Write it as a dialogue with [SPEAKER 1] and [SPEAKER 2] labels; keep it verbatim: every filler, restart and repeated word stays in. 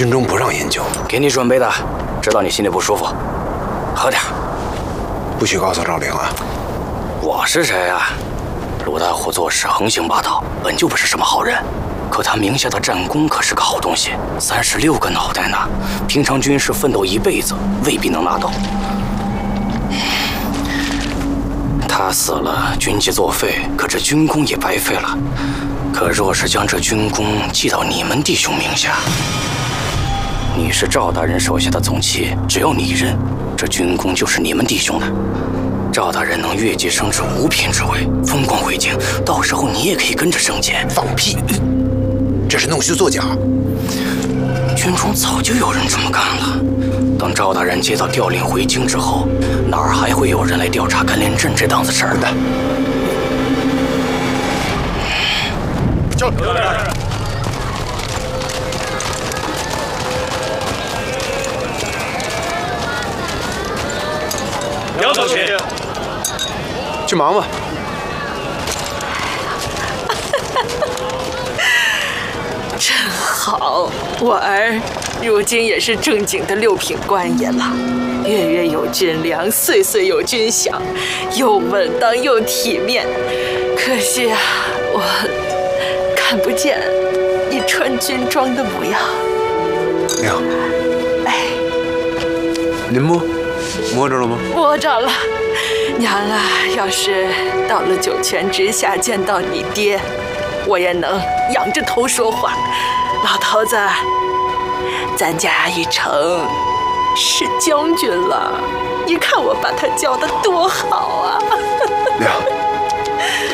[SPEAKER 1] 军中不让饮酒。
[SPEAKER 2] 给你准备的，知道你心里不舒服，喝点。
[SPEAKER 1] 不许告诉赵灵啊！
[SPEAKER 2] 我是谁啊？鲁大虎做事横行霸道，本就不是什么好人。可他名下的战功可是个好东西，三十六个脑袋呢。平常军士奋斗一辈子，未必能拿到。他死了，军纪作废，可这军功也白费了。可若是将这军功记到你们弟兄名下，你是赵大人手下的总旗，只要你认，这军功就是你们弟兄的。赵大人能越级升至五品之位，风光回京，到时候你也可以跟着升阶。
[SPEAKER 1] 放屁！这是弄虚作假。
[SPEAKER 2] 军中早就有人这么干了。等赵大人接到调令回京之后，哪儿还会有人来调查甘连镇这档子事儿呢？
[SPEAKER 3] 叫
[SPEAKER 4] 有点。梁总监，
[SPEAKER 1] 去忙吧。
[SPEAKER 5] 真好，我儿如今也是正经的六品官爷了，月月有军粮，岁岁有军饷，又稳当又体面。可惜啊，我看不见你穿军装的模样。
[SPEAKER 1] 娘，
[SPEAKER 5] 哎，
[SPEAKER 1] 您摸摸着了吗？
[SPEAKER 5] 摸着了。娘啊，要是到了九泉之下见到你爹，我也能仰着头说话。老头子，咱家一成是将军了，你看我把他教得多好啊！
[SPEAKER 1] 娘，